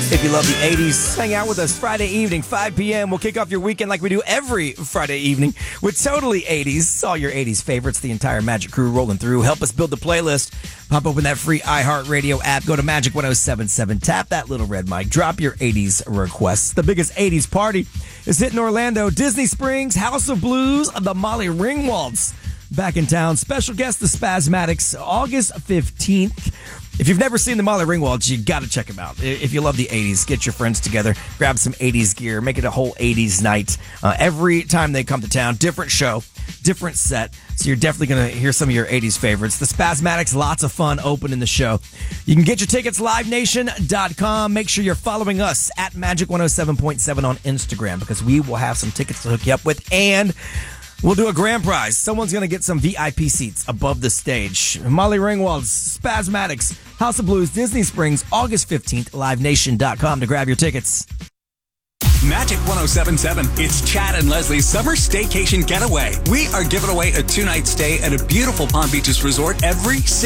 If you love the 80s, hang out with us Friday evening, 5 p.m. We'll kick off your weekend like we do every Friday evening with Totally 80s. All your 80s favorites, the entire Magic crew rolling through. Help us build the playlist. Pop open that free iHeartRadio app. Go to Magic 1077. Tap that little red mic. Drop your 80s requests. The biggest 80s party is hitting Orlando. Disney Springs, House of Blues, the Molly Ringwalds back in town. Special guest, the Spasmatics, August 15th. If you've never seen the Molly Ringwalds, you got to check them out. If you love the 80s, get your friends together, grab some 80s gear, make it a whole 80s night. Every time they come to town, different show, different set. So you're definitely going to hear some of your 80s favorites. The Spasmatics, lots of fun opening the show. You can get your tickets, livenation.com. Make sure you're following us at Magic 107.7 on Instagram because we will have some tickets to hook you up with. And we'll do a grand prize. Someone's going to get some VIP seats above the stage. Molly Ringwald's, Spasmatics, House of Blues, Disney Springs, August 15th, livenation.com to grab your tickets. Magic 1077. It's Chad and Leslie's summer staycation getaway. We are giving away a 2-night stay at a beautiful Palm Beaches resort every